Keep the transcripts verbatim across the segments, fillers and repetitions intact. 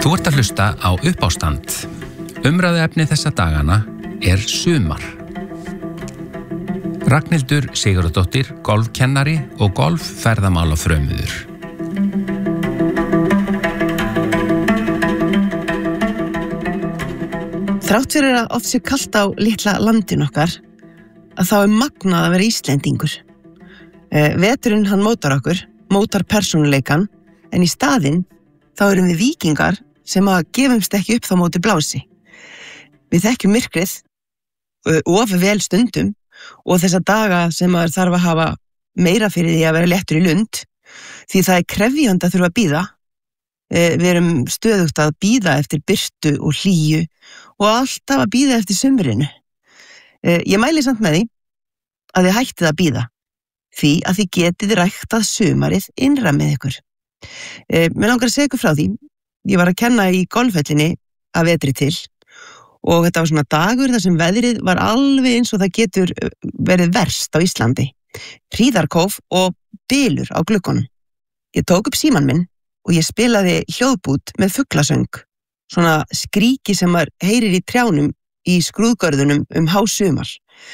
Þú ert að hlusta á Uppástand. Umræðuefni þessa dagana er sumar. Ragnhildur Sigurðardóttir, golfkennari og golfferðamálafrömuður. Þrátt fyrir að oft sé kalt á litla landin okkar, að þá er magnað að vera Íslendingur. Veturinn hann mótar okkur, mótar persónuleikan, en í staðinn þá erum við víkingar sem að gefumst ekki upp þá móti blási. Við þekkjum myrkrið, of vel stundum, og þessa daga sem maður þarf að hafa meira fyrir því að vera léttur í lund, því það er krefjandi að þurfa að bíða. Við erum stöðugt að bíða eftir birtu og hlýju og alltaf að bíða eftir sumrinu. Ég mæli samt með því að þið hættið að bíða, því að þið getið ræktað sumarið innra með ykkur. Mér langar að segja ykkur frá því. Ég var að kenna í golfhellinni að vetri til og þetta var svona dagur þar sem veðrið var alveg eins og það getur verið verst á Íslandi. Hríðarkóf og bylur á gluggunum. Ég tók upp símann minn og ég spilaði hljóðbút með fuglasöng, svona skríki sem maður heyrir í trjánum í skrúðgörðunum um hásumar.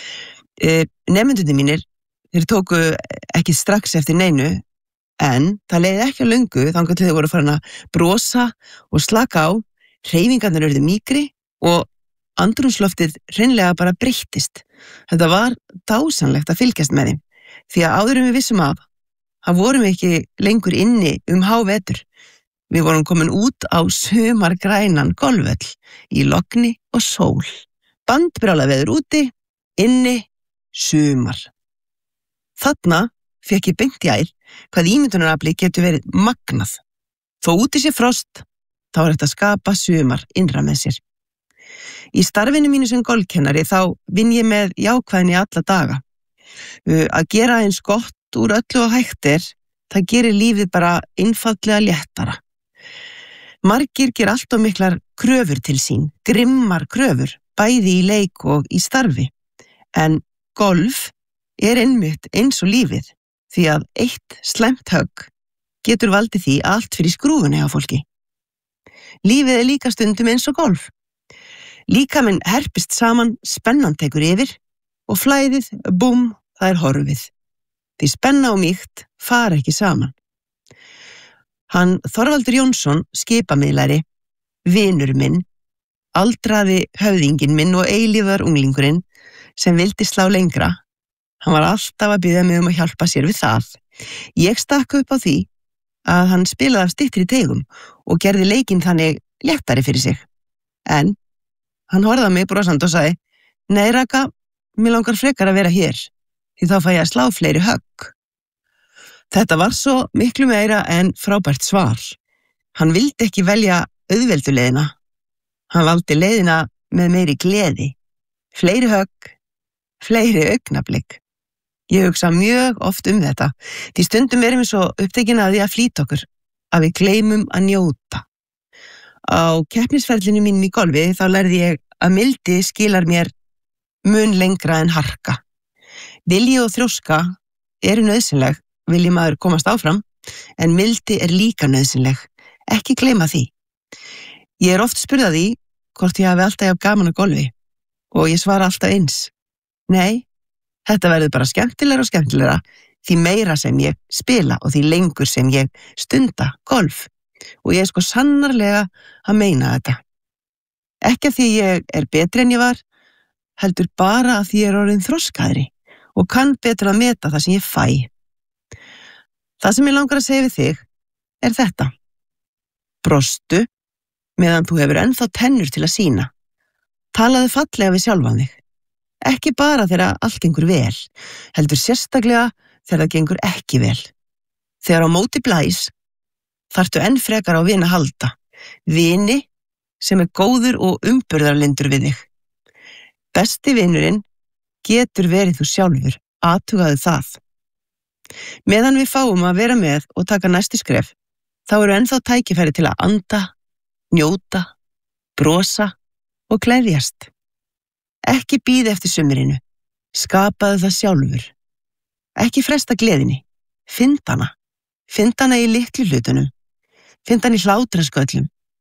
E, Nemendurnir mínir, þeir tóku ekki strax eftir neinu, en það leiði ekki á löngu þangað til þau voru farin að brosa og slaka á, hreyfingarnar urðu mýkri og andrúmsloftið hreinlega bara breyttist. Þetta var dásamlegt að fylgjast með þeim, því að áður en við vissum af, það vorum við ekki lengur inni um hávetur. Við vorum komin út á sumargrænan golfvöll í logni og sól. Bandbrjála veður úti, inni, sumar. Þarna fekk ég beint í ær hvað ímyndunarafli getur verið magnað. Þó úti sé frost, þá er þetta að skapa sumar innra með sér. Í starfinu mínu sem golfkennari þá vinn ég með jákvæðni alla daga. Að gera eins gott úr öllu og hægt er, það gerir lífið bara einfaldlega léttara. Margir ger allt of miklar kröfur til sín, grimmar kröfur, bæði í leik og í starfi. En golf er einmitt eins og lífið, því að eitt slæmt högg getur valdið því allt fyrir skrúfunni á fólki. Lífið er líka stundum eins og golf. Líkaminn herpist saman, spennan tekur yfir og flæðið, búm, það er horfið. Því spenna og mýkt fara ekki saman. Hann Þorvaldur Jónsson, skipamiðlari, vinur minn, aldraði höfðinginn minn og eilífðar unglingurinn sem vildi slá lengra, hann var alltaf að biðja mig um að hjálpa sér við það. Ég stakk upp á því að hann spilaði af styttri tegum og gerði leikinn þannig léttari fyrir sig. En hann horfði á mig brosandi og sagði, nei Raka, mér langar frekar að vera hér, því þá fæ ég að slá fleiri högg. Þetta var svo miklu meira en frábært svar. Hann vildi ekki velja auðveldu leiðina. Hann valdi leiðina með meiri gleði. Fleiri högg, fleiri augnablik. Ég hugsa mjög oft um þetta, því stundum erum við svo upptekin að því að flýta okkur, að við gleymum að njóta. Á keppnisferlinu mínum í golfi þá lærði ég að mildi skilar mér mun lengra en harka. Vilji og þrjóska eru nauðsynleg, vilji maður komast áfram, en mildi er líka nauðsynleg, ekki gleyma því. Ég er oft spurð að því hvort ég hafi alltaf jafn gaman að golfi og ég svara alltaf eins. Nei, þetta verður bara skemmtilegra og skemmtilegra því meira sem ég spila og því lengur sem ég stunda golf. Og ég er sko sannarlega að meina þetta. Ekki að því ég er betri en ég var, heldur bara að því ég er orðin þroskaðri og kann betur að meta það sem ég fæ. Það sem ég langar að segja við þig er þetta. Brostu meðan þú hefur ennþá tennur til að sýna. Talaðu fallega við sjálfan þig. Ekki bara þegar allt gengur vel, heldur sérstaklega þegar það gengur ekki vel. Þegar á móti blæs, þarftu enn frekar á vini að halda. Vini sem er góður og umburðarlyndur við þig. Besti vinurinn getur verið þú sjálfur, athugaðu það. Meðan við fáum að vera með og taka næstu skref, þá eru ennþá tækifæri til að anda, njóta, brosa og gleðjast. Ekki bíða eftir sumrinu, skapaðu það sjálfur. Ekki fresta gleðinni, find hana. Find hana í litlu hlutunum. Find hana í hlátrasköllum.